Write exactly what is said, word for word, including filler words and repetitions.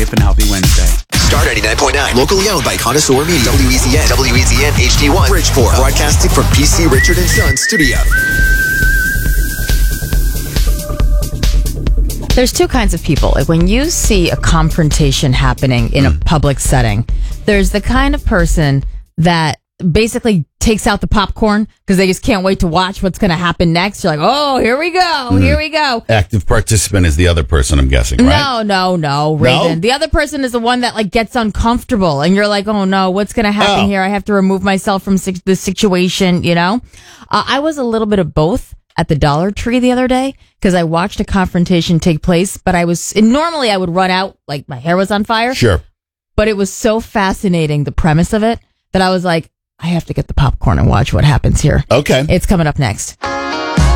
safe and healthy Wednesday. Star ninety-nine point nine, locally owned by Connoisseur Media. W E Z N, W E Z N H D one, Bridgeport. Broadcasting from P C Richard and Son Studio. There's two kinds of people. Like when you see a confrontation happening in a public setting, there's the kind of person that basically takes out the popcorn because they just can't wait to watch what's going to happen next. You're like, oh, here we go. Mm. Here we go. Active participant is the other person, I'm guessing, right? No, no, no, Raven. No? The other person is the one that like gets uncomfortable and you're like, oh no, what's going to happen oh. here? I have to remove myself from si- this situation, you know? Uh, I was a little bit of both at the Dollar Tree the other day because I watched a confrontation take place, but I was, and normally I would run out like my hair was on fire. Sure. But it was so fascinating, the premise of it, that I was like, I have to get the popcorn and watch what happens here. Okay. It's coming up next.